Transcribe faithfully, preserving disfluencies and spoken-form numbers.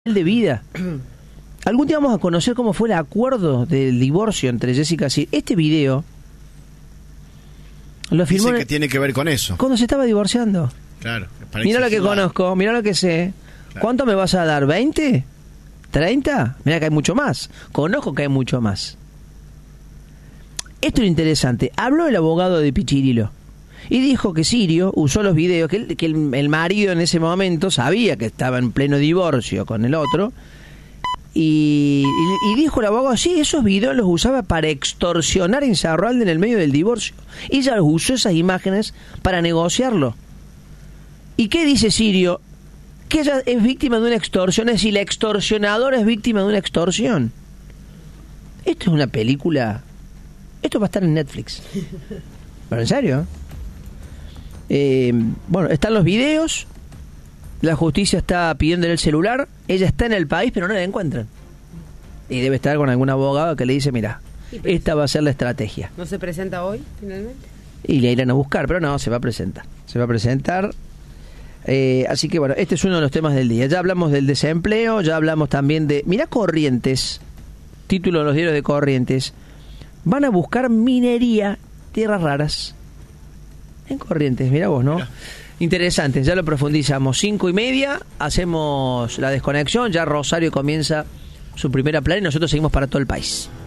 de vida. Algún día vamos a conocer cómo fue el acuerdo del divorcio entre Jessica y este video lo filmó. Dice que tiene que ver con eso. Cuando se estaba divorciando. Claro. Mira lo que conozco, mira lo que sé. Claro. ¿Cuánto me vas a dar? ¿veinte? ¿treinta? Mira que hay mucho más. Conozco que hay mucho más. Esto es interesante. Habló el abogado de Pichirilo y dijo que Sirio usó los videos, que, el, que el, el marido en ese momento sabía que estaba en pleno divorcio con el otro, y, y, y dijo el abogado, sí, esos videos los usaba para extorsionar a Insaurralde en el medio del divorcio. Ella los usó, esas imágenes, para negociarlo. ¿Y qué dice Sirio? Que ella es víctima de una extorsión, es decir, la extorsionadora es víctima de una extorsión. Esto es una película... Esto va a estar en Netflix. ¿Pero en serio? Eh, bueno, están los videos. La justicia está pidiéndole el celular. Ella está en el país, pero no la encuentran. Y debe estar con algún abogado que le dice, mira, esta va a ser la estrategia. ¿No se presenta hoy, finalmente? Y le irán a buscar, pero no, se va a presentar. Se va a presentar. Eh, así que bueno, este es uno de los temas del día. Ya hablamos del desempleo, ya hablamos también de... Mirá Corrientes, título de los diarios de Corrientes. Van a buscar minería, tierras raras. En Corrientes, mirá vos, ¿no? Mirá. Interesante, ya lo profundizamos. Cinco y media, hacemos la desconexión, ya Rosario comienza su primera plana y nosotros seguimos para todo el país.